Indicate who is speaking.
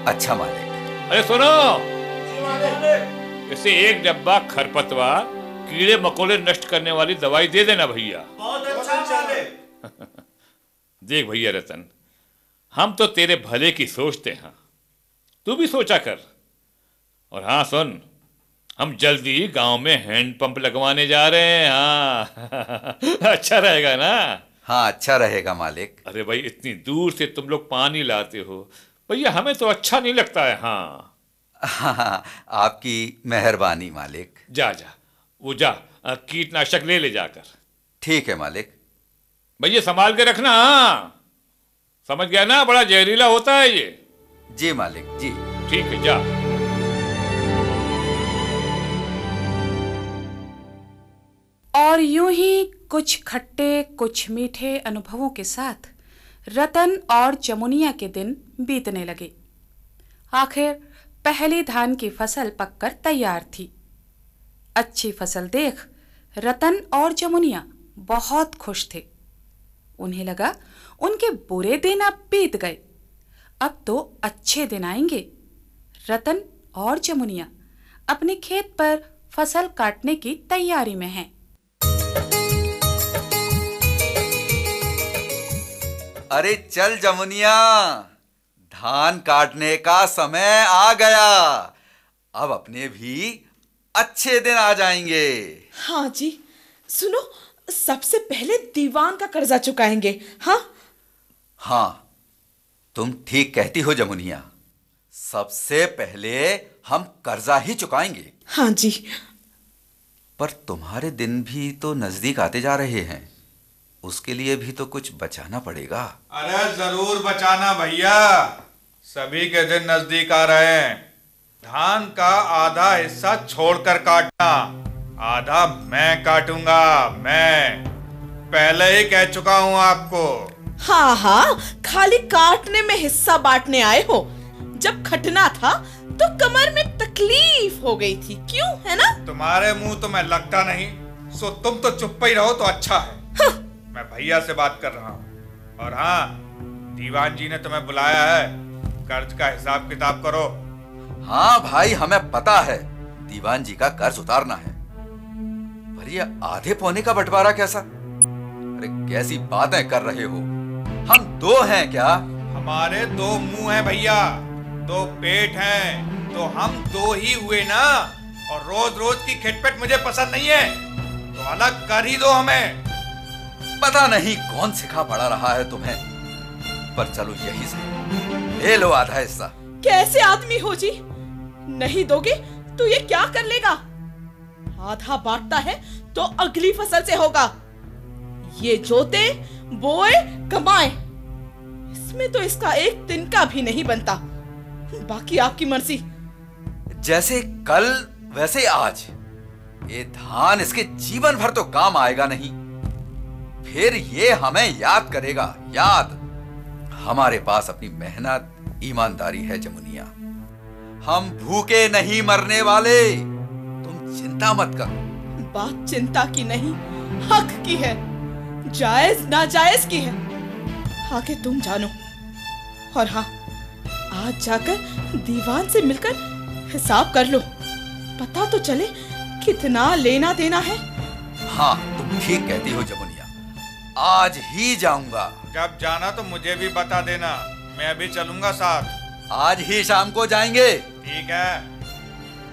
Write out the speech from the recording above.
Speaker 1: अच्छा मालिक।
Speaker 2: अरे सुनो, इसे एक डब्बा खरपतवार कीड़े मकोड़े नष्ट करने वाली दवाई दे देना भैया।
Speaker 3: बहुत अच्छा मालिक।
Speaker 2: देख भैया रतन, हम तो तेरे भले की सोचते हैं, तू भी सोचा कर। और हाँ सुन, हम जल्दी गांव में हैंडपंप लगवाने जा रहे हैं। हाँ अच्छा रहेगा ना?
Speaker 1: हाँ अच्छा रहेगा मालिक।
Speaker 2: अरे भाई, इतनी दूर से तुम लोग पानी लाते हो भैया, हमें तो अच्छा नहीं लगता है। हाँ
Speaker 1: हाँ, आपकी मेहरबानी मालिक।
Speaker 2: जा जा, वो जा, कीटनाशक ले जाकर।
Speaker 1: ठीक है मालिक।
Speaker 2: भैया संभाल के रखना। हाँ समझ गया ना, बड़ा जहरीला होता है ये।
Speaker 1: जी मालिक जी।
Speaker 2: ठीक है, जा।
Speaker 4: और यूं ही कुछ खट्टे कुछ मीठे अनुभवों के साथ रतन और जमुनिया के दिन बीतने लगे। आखिर पहली धान की फसल पककर तैयार थी। अच्छी फसल देख रतन और जमुनिया बहुत खुश थे। उन्हें लगा उनके बुरे दिन अब बीत गए, अब तो अच्छे दिन आएंगे। रतन और जमुनिया अपने खेत पर फसल काटने की तैयारी में हैं।
Speaker 1: अरे चल जमुनिया, धान काटने का समय आ गया। अब अपने भी अच्छे दिन आ जाएंगे।
Speaker 5: हाँ जी, सुनो, सबसे पहले दीवान का कर्जा चुकाएंगे। हाँ
Speaker 1: हाँ, तुम ठीक कहती हो जमुनिया, सबसे पहले हम कर्जा ही चुकाएंगे।
Speaker 5: हाँ जी।
Speaker 1: पर तुम्हारे दिन भी तो नजदीक आते जा रहे हैं, उसके लिए भी तो कुछ बचाना पड़ेगा।
Speaker 3: अरे जरूर बचाना भैया, सभी के दिन नजदीक आ रहे हैं। धान का आधा हिस्सा छोड़कर काटना, आधा मैं काटूंगा। मैं पहले ही कह चुका हूं आपको।
Speaker 5: हाँ हाँ, खाली काटने में हिस्सा बांटने आए हो। जब खटना था तो कमर में तकलीफ हो गई थी, क्यों, है ना?
Speaker 3: तुम्हारे मुंह तो मैं लगता नहीं, सो तुम तो चुप ही रहो तो अच्छा है।
Speaker 5: हाँ।
Speaker 3: मैं भैया से बात कर रहा हूँ। और हाँ, दीवान जी ने तुम्हें बुलाया है, कर्ज का हिसाब किताब करो।
Speaker 1: हाँ भाई, हमें पता है दीवान जी का कर्ज उतारना है, पर ये आधे पौने का बंटवारा कैसा? अरे कैसी बातें कर रहे हो, हम दो हैं क्या?
Speaker 3: हमारे दो मुंह हैं भैया, दो पेट हैं, तो हम दो ही हुए ना। और रोज रोज की खिटपिट मुझे पसंद नहीं है, तो अलग कर ही दो हमें।
Speaker 1: पता नहीं कौन सिखा पड़ा रहा है तुम्हें, पर चलो यही से ले लो आधा हिस्सा।
Speaker 5: कैसे आदमी हो जी, नहीं दोगे तो ये क्या कर लेगा? आधा बांटता है तो अगली फसल से होगा। ये जोते बोए कमाए, इसमें तो इसका एक तिनका भी नहीं बनता। बाकी आपकी मर्जी।
Speaker 1: जैसे कल वैसे आज, ये धान इसके जीवन भर तो काम आएगा नहीं, फिर ये हमें याद करेगा। याद, हमारे पास अपनी मेहनत ईमानदारी है जमुनिया, हम भूखे नहीं मरने वाले, तुम चिंता मत करो।
Speaker 5: बात चिंता की नहीं, हक की है, जायज नाजायज की है, आगे तुम जानो। और हाँ, आज जाकर दीवान से मिलकर हिसाब कर लो, पता तो चले कितना लेना देना है।
Speaker 1: हाँ तुम ठीक कहती हो जमुनिया, आज ही जाऊंगा।
Speaker 3: जब जाना तो मुझे भी बता देना, मैं भी चलूंगा साथ।
Speaker 1: आज ही शाम को जाएंगे।
Speaker 3: ठीक है।